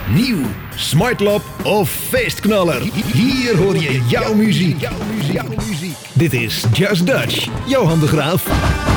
Nieuw, smartlap of feestknaller. Hier hoor je jouw muziek. Dit is Just Dutch, Johan de Graaf.